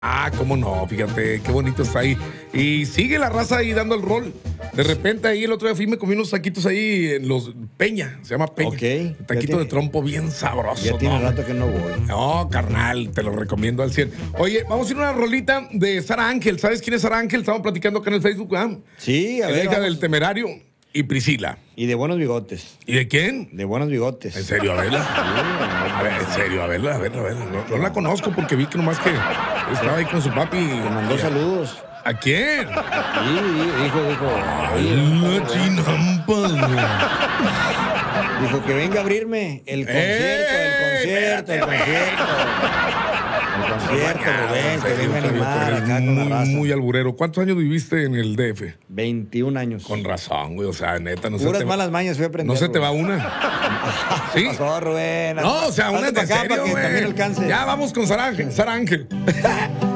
Ah, cómo no, fíjate, qué bonito está ahí. Y sigue la raza ahí dando el rol. De repente ahí el otro día fui y me comí unos taquitos ahí en los Peña, se llama Peña. Ok. Taquito de trompo bien sabroso. Ya tiene ¿no? rato que no voy. No, carnal, te lo recomiendo al 100. Oye, vamos a ir a una rolita de Sara Ángel. ¿Sabes quién es Sara Ángel? Estamos platicando acá en el Facebook, ¿verdad? Sí, a La ver. hija vamos. del Temerario y Priscila. Y de buenos bigotes. ¿Y de quién? De buenos bigotes. En serio, a verla. A ver, en serio, a verla. No la conozco porque vi que nomás que estaba ahí con su papi. Me mandó saludos. ¿A quién? Sí, dijo. La chinampa. Dijo que venga a abrirme el concierto, el concierto. Rubén, que venga a animar acá con la raza. Muy alburero. ¿Cuántos años viviste en el DF? 21 años. Con razón, güey. O sea, neta, no se Puras te va. malas mañas fui a aprender. No se te va Rubén. una. ¿Sí? ¿Qué pasó, Rubén? No, o sea, una Hazte de pa' acá serio, para que güey. también alcance. Ya vamos con Sara Ángel.